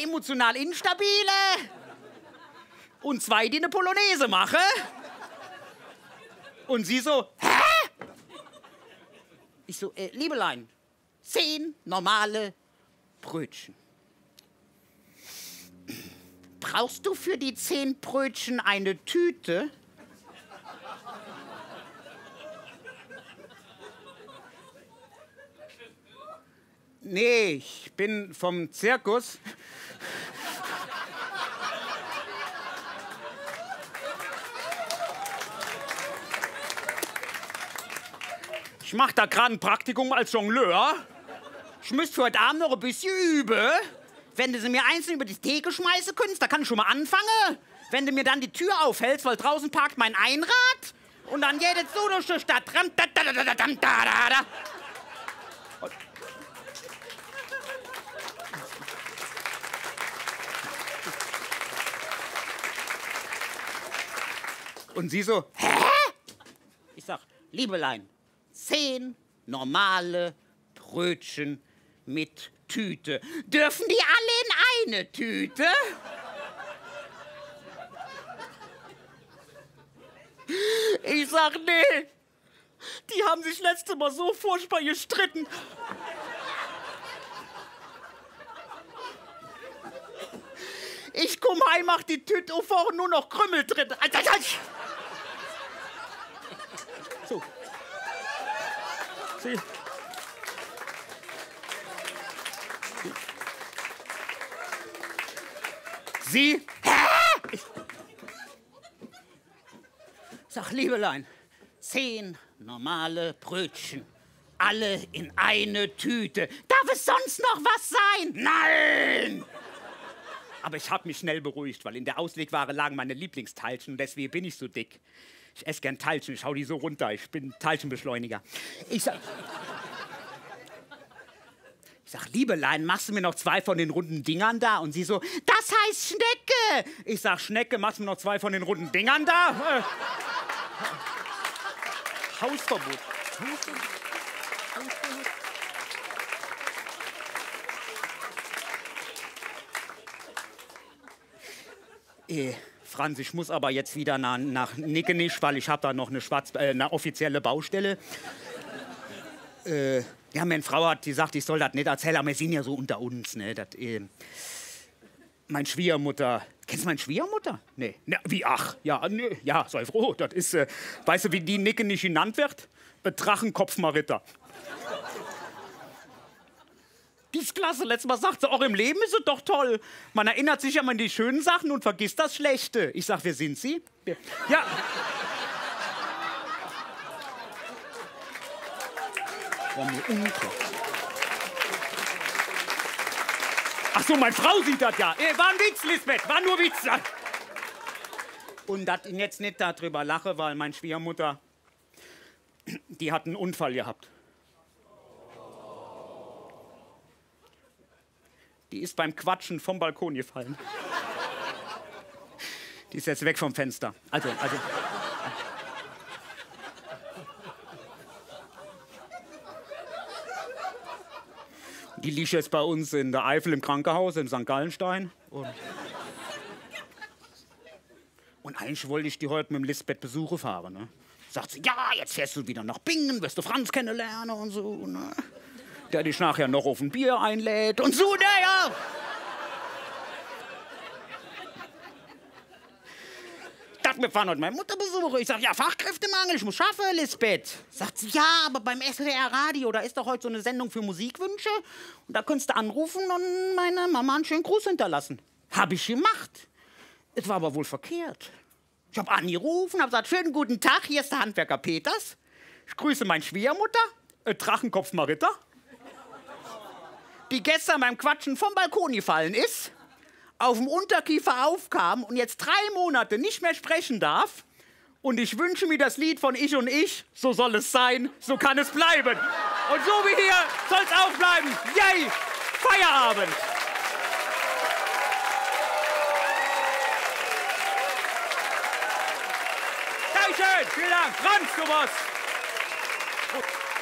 emotional instabile und zwei, die eine Polonaise machen. Und sie so, hä? Ich so, Liebelein, 10 normale Brötchen. Brauchst du für die 10 Brötchen eine Tüte? Nee, ich bin vom Zirkus. Ich mach da gerade ein Praktikum als Jongleur. Ich müsste für heute Abend noch ein bisschen üben. Wenn du sie mir einzeln über die Theke schmeißen könntest, da kann ich schon mal anfangen. Wenn du mir dann die Tür aufhältst, weil draußen parkt mein Einrad. Und dann geht es so durch die Stadt. Und sie so, hä? Ich sag, Liebelein, 10 normale Brötchen mit Tüte. Dürfen die alle in eine Tüte? Ich sag, nee. Die haben sich letztes Mal so furchtbar gestritten. Ich komm heim, mach die Tüte auf, auch nur noch Krümmel drin. So. Sie? Hä? Sag, Liebelein, 10 normale Brötchen. Alle in eine Tüte. Darf es sonst noch was sein? Nein! Aber ich habe mich schnell beruhigt, weil in der Auslegware lagen meine Lieblingsteilchen und deswegen bin ich so dick. Ich esse gern Teilchen, ich hau die so runter. Ich bin Teilchenbeschleuniger. Ich sag, Liebelein, machst du mir noch 2 von den runden Dingern da? Und sie so, das heißt Schnecke. Ich sag, Schnecke, machst du mir noch 2 von den runden Dingern da? Hausverbot. Franz, ich muss aber jetzt wieder nach Nickenisch, weil ich habe da noch eine offizielle Baustelle. Ja, meine Frau hat gesagt, ich soll das nicht erzählen, aber wir sind ja so unter uns, ne? Das, meine Schwiegermutter, kennst du meine Schwiegermutter? Nee. Na, wie, ach, ja, nee, ja, sei froh, das ist, weißt du, wie die Nickenisch genannt wird? Drachenkopf-Maritta. Die ist klasse. Letztes Mal sagt sie, auch im Leben ist sie doch toll. Man erinnert sich ja mal an die schönen Sachen und vergisst das Schlechte. Ich sag, wer sind Sie? Ja. Ach so, meine Frau sieht das ja. War ein Witz, Lisbeth, war nur Witz. Und dass ich jetzt nicht darüber lache, weil meine Schwiegermutter, die hat einen Unfall gehabt. Die ist beim Quatschen vom Balkon gefallen. Die ist jetzt weg vom Fenster. Also. Die liegt jetzt bei uns in der Eifel im Krankenhaus in St. Gallenstein. Und eigentlich wollte ich die heute mit dem Lisbeth Besuche fahren. Ne? Sagt sie, ja, jetzt fährst du wieder nach Bingen, wirst du Franz kennenlernen und so. Ne? Der dich nachher noch auf ein Bier einlädt und so, naja. Wir fahren heute meine Mutter besuchen. Ich sag, ja, Fachkräftemangel, ich muss schaffen, Lisbeth. Sagt sie, ja, aber beim SWR Radio, da ist doch heute so eine Sendung für Musikwünsche. Und da könntest du anrufen und meiner Mama einen schönen Gruß hinterlassen. Hab ich gemacht. Es war aber wohl verkehrt. Ich hab angerufen, hab gesagt, schönen guten Tag, hier ist der Handwerker Peters. Ich grüße meine Schwiegermutter, Drachenkopf Maritta, die gestern beim Quatschen vom Balkon gefallen ist, auf dem Unterkiefer aufkam und jetzt 3 Monate nicht mehr sprechen darf. Und ich wünsche mir das Lied von Ich und Ich, so soll es sein, so kann es bleiben. Und so wie hier soll es auch bleiben. Yay! Feierabend! Dankeschön! Vielen Dank! Franz, du was!